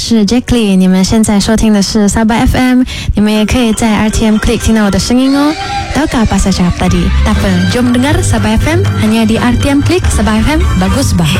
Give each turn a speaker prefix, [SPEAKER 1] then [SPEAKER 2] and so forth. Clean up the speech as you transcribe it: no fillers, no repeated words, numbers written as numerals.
[SPEAKER 1] 是 Jacqueline， 你们现在收听的是Sabah FM， 你们也可以在 RTM Klik 听到我的声音哦。Tahukah apa saja tadi? Tak apa, jom dengar Sabah FM hanya di RTM Klik. Sabah FM, bagus bah.